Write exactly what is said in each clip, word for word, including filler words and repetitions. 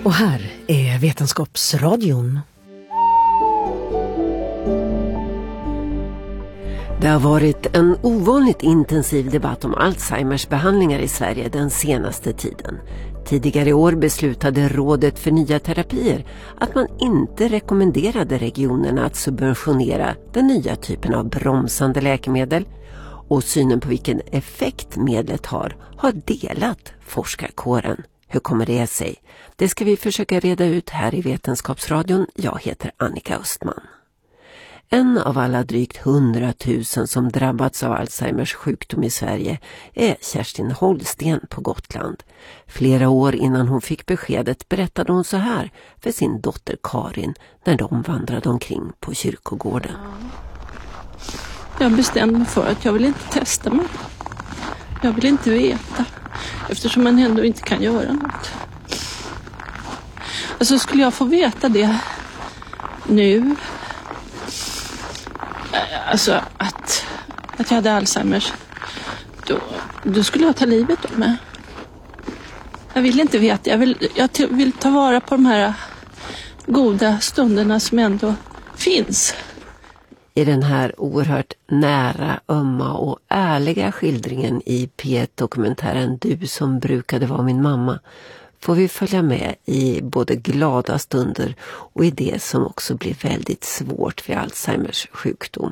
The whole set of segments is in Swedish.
Och här är Vetenskapsradion. Det har varit en ovanligt intensiv debatt om Alzheimers behandlingar i Sverige den senaste tiden. Tidigare i år beslutade Rådet för nya terapier att man inte rekommenderade regionerna att subventionera den nya typen av bromsande läkemedel, och synen på vilken effekt medlet har har delat forskarkåren. Hur kommer det sig? Det ska vi försöka reda ut här i Vetenskapsradion. Jag heter Annika Östman. En av alla drygt hundratusen som drabbats av Alzheimers sjukdom i Sverige är Kerstin Holsten på Gotland. Flera år innan hon fick beskedet berättade hon så här för sin dotter Karin när de vandrade omkring på kyrkogården. Jag bestämde mig för att jag vill inte testa mig. Jag vill inte veta, eftersom man ändå inte kan göra något. Alltså skulle jag få veta det nu, alltså att, att jag hade Alzheimers, då, då skulle jag ta livet av mig. Jag vill inte veta, jag vill, jag vill ta vara på de här goda stunderna som ändå finns. I den här oerhört nära, ömma och ärliga skildringen i P ett-dokumentären Du som brukade vara min mamma får vi följa med i både glada stunder och i det som också blir väldigt svårt vid Alzheimers sjukdom.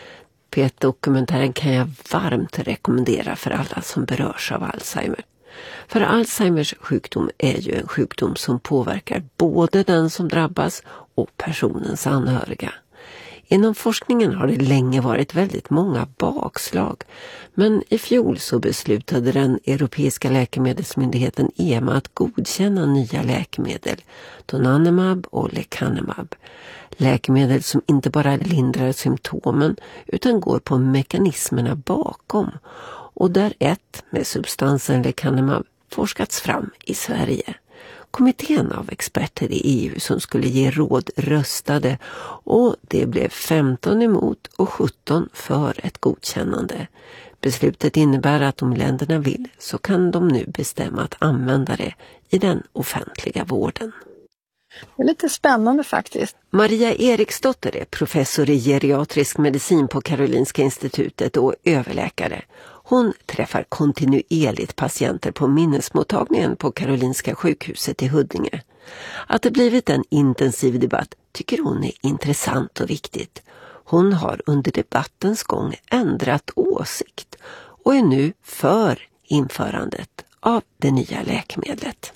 P ett-dokumentären kan jag varmt rekommendera för alla som berörs av Alzheimer. För Alzheimers sjukdom är ju en sjukdom som påverkar både den som drabbas och personens anhöriga. Inom forskningen har det länge varit väldigt många bakslag, men i fjol så beslutade den europeiska läkemedelsmyndigheten E M A att godkänna nya läkemedel, donanemab och lecanemab. Läkemedel som inte bara lindrar symptomen utan går på mekanismerna bakom, och där ett med substansen lecanemab forskats fram i Sverige. Kommittén av experter i E U som skulle ge råd röstade, och det blev femton emot och sjutton för ett godkännande. Beslutet innebär att om länderna vill så kan de nu bestämma att använda det i den offentliga vården. Det är lite spännande faktiskt. Maria Eriksdotter är professor i geriatrisk medicin på Karolinska institutet och överläkare. Hon träffar kontinuerligt patienter på minnesmottagningen på Karolinska sjukhuset i Huddinge. Att det blivit en intensiv debatt tycker hon är intressant och viktigt. Hon har under debattens gång ändrat åsikt och är nu för införandet av det nya läkemedlet.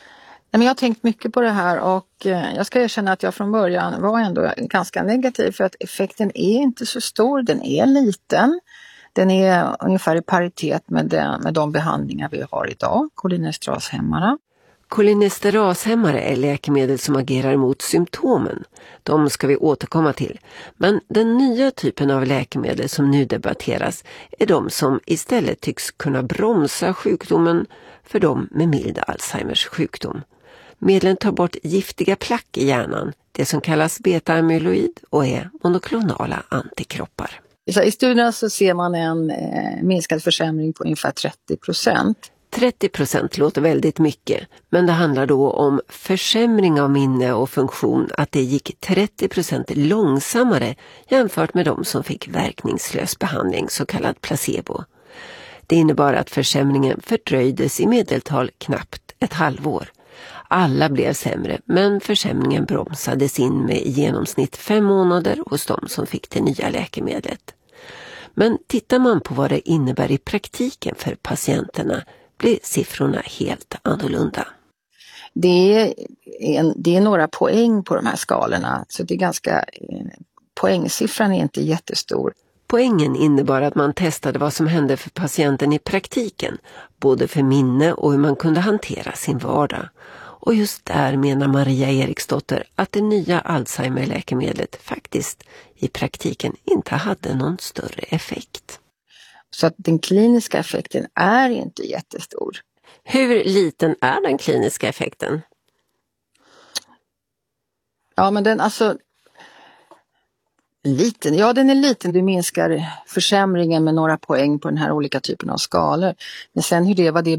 Jag har tänkt mycket på det här, och jag ska erkänna att jag från början var ändå ganska negativ, för att effekten är inte så stor, den är liten. Den är ungefär i paritet med, det, med de behandlingar vi har idag, kolinesterashämmare. Kolinesterashämmare är läkemedel som agerar mot symptomen. De ska vi återkomma till. Men den nya typen av läkemedel som nu debatteras är de som istället tycks kunna bromsa sjukdomen för de med mild Alzheimers sjukdom. Medlen tar bort giftiga plack i hjärnan, det som kallas beta-amyloid, och är monoklonala antikroppar. I studierna så ser man en eh, minskad försämring på ungefär trettio procent. trettio procent låter väldigt mycket, men det handlar då om försämring av minne och funktion, att det gick trettio procent långsammare jämfört med de som fick verkningslös behandling, så kallad placebo. Det innebar att försämringen fördröjdes i medeltal knappt ett halvår. Alla blev sämre, men försämringen bromsades in med i genomsnitt fem månader hos de som fick det nya läkemedlet. Men tittar man på vad det innebär i praktiken för patienterna blir siffrorna helt annorlunda. Det är, en, det är några poäng på de här skalorna, så det är ganska, poängsiffran är inte jättestor. Poängen innebar att man testade vad som hände för patienten i praktiken, både för minne och hur man kunde hantera sin vardag. Och just där menar Maria Eriksdotter att det nya Alzheimer-läkemedlet faktiskt i praktiken inte hade någon större effekt. Så att den kliniska effekten är inte jättestor. Hur liten är den kliniska effekten? Ja, men den alltså... Liten. Ja, den är liten. Du minskar försämringen med några poäng på den här olika typen av skalor. Men sen hur det, vad det